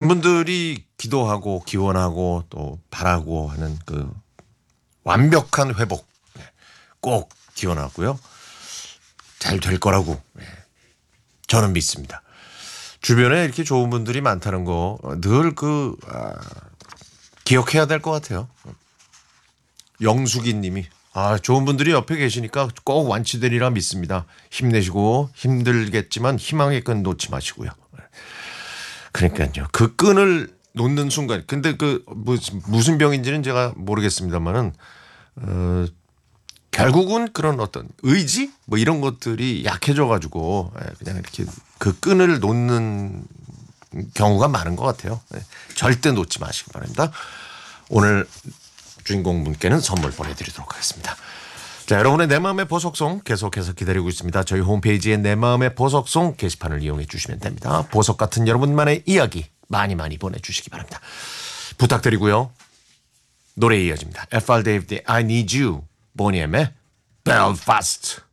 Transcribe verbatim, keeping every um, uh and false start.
분들이 기도하고 기원하고 또 바라고 하는 그 완벽한 회복 꼭 기원하고요. 잘 될 거라고 저는 믿습니다. 주변에 이렇게 좋은 분들이 많다는 거 늘 그 아, 기억해야 될 것 같아요. 영숙이 님이 아, 좋은 분들이 옆에 계시니까 꼭 완치되리라 믿습니다. 힘내시고 힘들겠지만 희망의 끈 놓지 마시고요. 그러니까요. 그 끈을 놓는 순간 근데 그 무슨 병인지는 제가 모르겠습니다만은 어, 결국은 그런 어떤 의지 뭐 이런 것들이 약해져 가지고 그냥 이렇게 그 끈을 놓는 경우가 많은 것 같아요. 절대 놓지 마시기 바랍니다. 오늘 주인공 분께는 선물 보내드리도록 하겠습니다. 자, 여러분의 내 마음의 보석송 계속해서 기다리고 있습니다. 저희 홈페이지에 내 마음의 보석송 게시판을 이용해 주시면 됩니다. 보석 같은 여러분만의 이야기 많이 많이 보내주시기 바랍니다. 부탁드리고요. 노래 이어집니다. 에프 알 데이비드의 I Need You, 보니엠의 Belfast.